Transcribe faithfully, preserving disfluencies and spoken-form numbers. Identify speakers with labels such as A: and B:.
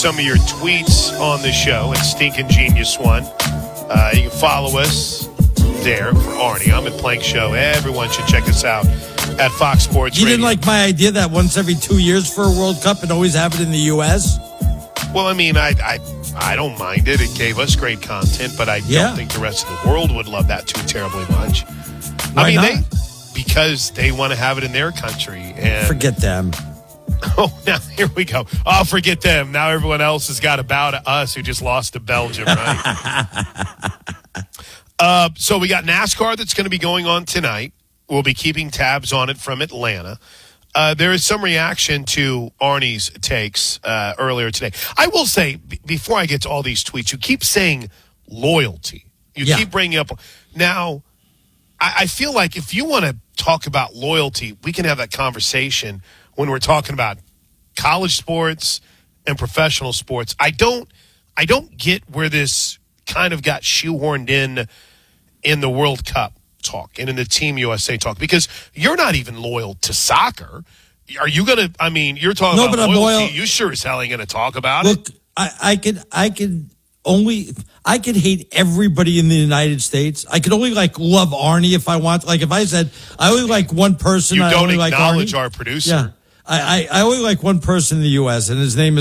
A: some of your tweets on the show at Stinkin' Genius One. Uh, you can follow us there for Arnie. I'm at Plank Show. Everyone should check us out at Fox Sports
B: You
A: Radio.
B: didn't like my idea that once every two years for a World Cup and always have it in the U S?
A: Well, I mean, I I, I don't mind it. It gave us great content, but I
B: Yeah.
A: don't think the rest of the world would love that too terribly much.
B: Why
A: I mean,
B: not?
A: they because they want to have it in their country. And
B: Forget them.
A: Oh, now here we go. Oh, forget them. Now everyone else has got to bow to us who just lost to Belgium, right? uh, so we got NASCAR that's going to be going on tonight. We'll be keeping tabs on it from Atlanta. Uh, there is some reaction to Arnie's takes uh, earlier today. I will say, b- before I get to all these tweets, you keep saying loyalty. You
B: Yeah.
A: keep bringing up. Now, I, I feel like if you want to talk about loyalty, we can have that conversation when we're talking about college sports and professional sports. I don't I don't get where this kind of got shoehorned in in the World Cup talk and in the Team U S A talk, because you're not even loyal to soccer. Are you going to, I mean, you're talking
B: No,
A: about
B: but I'm
A: loyalty.
B: loyal-
A: You sure as hell ain't going to talk about
B: Look,
A: it.
B: I, I could, I could only, I could hate everybody in the United States. I could only like love Arnie if I want. Like if I said I only like one person,
A: You
B: I
A: don't
B: only like
A: acknowledge
B: Arnie.
A: our producer.
B: Yeah, I, I, I only like one person in the U S and his name is